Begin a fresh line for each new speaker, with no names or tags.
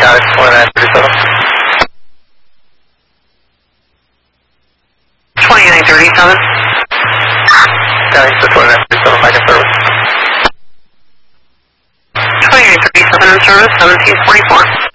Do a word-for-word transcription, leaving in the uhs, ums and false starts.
Got it, twenty-nine thirty-seven.
twenty-nine thirty-seven.
Got it, so twenty-nine thirty-seven, back in service.
twenty-nine thirty-seven in service, seventeen forty-four.